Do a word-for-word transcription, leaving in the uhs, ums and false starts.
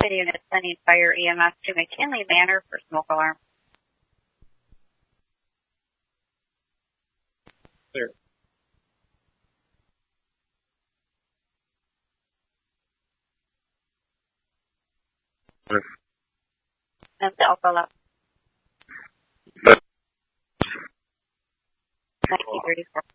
unit sending fire E M S to McKinley Manor for smoke alarm. Clear. That's Alpha Left. nineteen thirty-four.